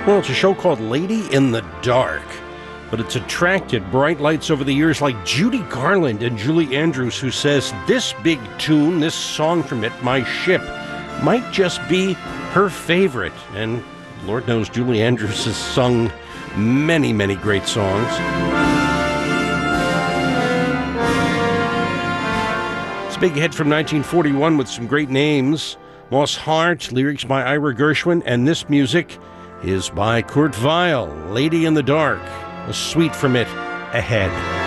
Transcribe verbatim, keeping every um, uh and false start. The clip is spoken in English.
Well, it's a show called Lady in the Dark, but it's attracted bright lights over the years like Judy Garland and Julie Andrews, who says this big tune, this song from it, My Ship, might just be her favorite. And Lord knows Julie Andrews has sung many, many great songs. It's a big hit from nineteen forty-one with some great names. Lost Heart, lyrics by Ira Gershwin, and this music is by Kurt Weill, Lady in the Dark. A suite from it ahead.